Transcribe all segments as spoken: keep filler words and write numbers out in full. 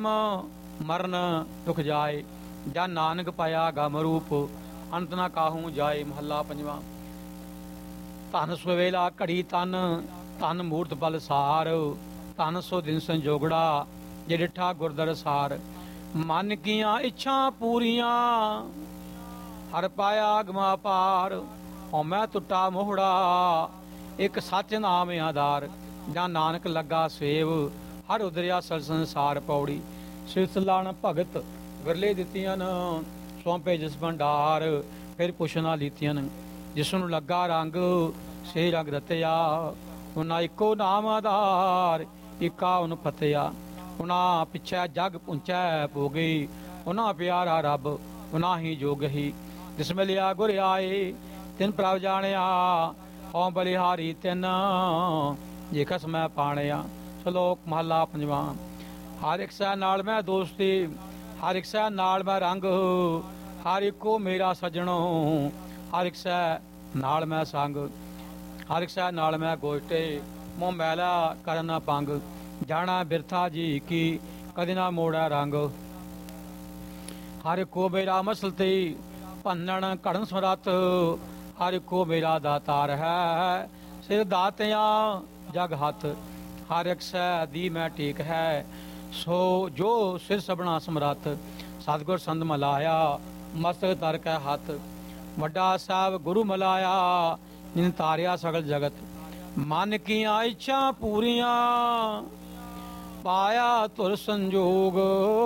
ਜਨਮ ਮਰਨ ਦੁਖ ਜਾਏ, ਜਾਂ ਨਾਨਕ ਪਾਇਆ ਗਮ ਰੂਪ ਅੰਤ ਨਾ ਕਾਹੂ ਜਾਏ। ਮਹੱਲਾ ਪੰਜਵਾਂ। ਧਨ ਸਵੇਲਾ ਘੜੀ ਤਨ, ਧਨ ਮੂਰਤ ਬਲ ਸਾਰ, ਧਨ ਸੋ ਦਿਨ ਸੰਜੋਗੜਾ ਜੇ ਡਿਠਾ ਗੁਰਦਰ ਸਾਰ। ਮਨ ਕੀਆਂ ਇੱਛਾ ਪੂਰੀਆਂ ਹਰ ਪਾਇਆ ਗਮਾ ਪਾਰ, ਹਉਮੈ ਟੁੱਟਾ ਮੋਹੜਾ ਇੱਕ ਸੱਚ ਨਾਮ ਆਧਾਰ। ਜਾਂ ਨਾਨਕ ਲੱਗਾ ਸੇਵ ਹਰ ਉਦਰਿਆ ਸਰ ਸੰਸਾਰ। ਪੌੜੀ। ਸਿਰਤ ਲਾਣ ਭਗਤ ਵਿਰਲੇ ਦਿੱਤੀਆਂ ਨ, ਸੌਂਪੇ ਜਿਸ ਭੰਡਾਰ ਫਿਰ ਪੁੱਛਣਾ ਲੀਤੀਆਂ ਨ। ਜਿਸ ਨੂੰ ਲੱਗਾ ਰੰਗ ਸੇ ਰੰਗ ਰਤਿਆ, ਉਹਨਾਂ ਇੱਕੋ ਨਾਮ ਆਧਾਰ ਇੱਕਾ ਉਹਨ ਫਤਿਆ। ਉਹਨਾਂ ਪਿੱਛੇ ਜਗ ਪੁੰਚੈ ਭੋਗੀ, ਉਹਨਾਂ ਪਿਆਰਾ ਰੱਬ ਉਹਨਾਂ ਹੀ ਜੋਗ ਹੀ। ਜਿਸ ਮਿਲਿਆ ਗੁਰ ਆਏ ਤਿਨ ਪ੍ਰਭ ਜਾਣਿਆ, ਹਉ ਬਲਿਹਾਰੀ ਤਿਨ ਜੇ ਖਸਮੈ ਪਾਣਿਆ। ਸ਼ਲੋਕ ਮਹੱਲਾ ਪੰਜਵਾਂ। ਹਰ ਇੱਕ ਸੈ ਨਾਲ ਮੈਂ ਦੋਸਤੀ, ਹਰ ਇੱਕ ਸੈ ਨਾਲ ਮੈਂ ਰੰਗ, ਹਰ ਇੱਕੋ ਮੇਰਾ ਸੱਜਣੋ ਹਰ ਇੱਕ ਸੈ ਨਾਲ ਮੈਂ ਸੰਗ। ਹਰ ਇੱਕ ਸੈ ਨਾਲ ਮੈਂ ਗੋਸ਼ਟੇ, ਮੋਹ ਮੈਲਾ ਕਰਨ ਨਾ ਪੰਗ। ਜਾਣਾ ਬਿਰਥਾ ਜੀ ਕੀ ਕਦੇ ਨਾ ਮੋੜਾ ਰੰਗ। ਹਰ ਇੱਕੋ ਮੇਰਾ ਮਸਲਤੀ ਭੰਨਣ ਘੜਨ ਸਮਰੱਥ, ਹਰ ਇੱਕੋ ਮੇਰਾ ਦਾਤਾਰ ਹੈ ਸਿਰ ਦਾਤਿਆਂ ਜਗ ਹੱਥ। ਹਰ ਇੱਕ ਸੈ ਦੀ ਮੈਂ ਟੇਕ ਹੈ ਸੋ ਜੋ ਸਿਰ ਸਭਨਾ ਸਮਰੱਥ। ਸਤਿਗੁਰ ਸੰਤ ਮਲਾਇਆ ਮਸਤਕ ਤਰ ਕੈ ਹੱਥ, ਵੱਡਾ ਸਾਹਿਬ ਗੁਰੂ ਮਲਾਇਆ ਜਿਨ ਤਾਰਿਆ ਸਗਲ ਜਗਤ। ਮਨ ਕੀਆਂ ਇੱਛਾ ਪੂਰੀਆਂ ਪਾਇਆ ਧੁਰ ਸੰਜੋਗ,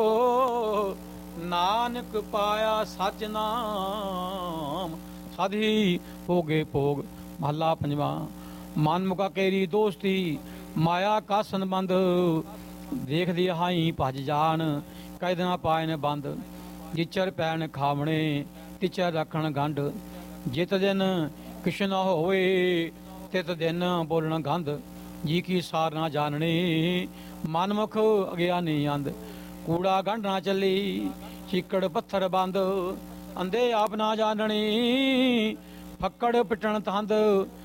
ਨਾਨਕ ਪਾਇਆ ਸਚ ਨਾਮ ਸਦ ਹੀ ਭੋਗੇ ਭੋਗ। ਮਹੱਲਾ ਪੰਜਵਾਂ। ਮਨ ਮੁਕਾ ਕੇਰੀ ਦੋਸਤੀ ਮਾਇਆ ਕਾ ਸੰਬੰਧ, ਦੇਖਦੀ ਹਾਈ ਭਜ ਜਾਨ ਕੈਦ ਨਾ ਪਾਇਨ ਬੰਦ। ਜਿਚਰ ਪੈਣ ਖਾਵਣੇ ਤਿਚਰ ਰੱਖਣ ਗੰਢ, ਜਿਤ ਦਿਨ ਕਿਛ ਨਾ ਹੋਵੇ ਤਿਤ ਦਿਨ ਬੋਲਣ ਗੰਧ। ਜੀ ਕੀ ਸਾਰ ਨਾ ਜਾਣਨੀ ਮਨਮੁਖ ਅਗਿਆਨੀ ਅੰਧ। ਕੂੜਾ ਗੰਢ ਨਾ ਚੱਲੀ ਚੀਕੜ ਪੱਥਰ ਬੰਦ, ਅੰਧੇ ਆਪ ਨਾ ਜਾਣਨੀ ਫੱਕੜ ਪਿੱਟਣ ਤੰਦ।